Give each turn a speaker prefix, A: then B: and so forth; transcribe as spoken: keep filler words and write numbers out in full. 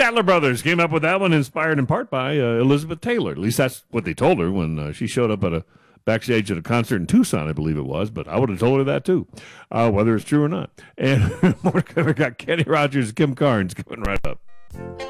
A: Statler Brothers came up with that one, inspired in part by uh, Elizabeth Taylor. At least that's what they told her when uh, she showed up at a backstage at a concert in Tucson, I believe it was. But I would have told her that too, uh, whether it's true or not. And more, we got Kenny Rogers, Kim Carnes coming right up.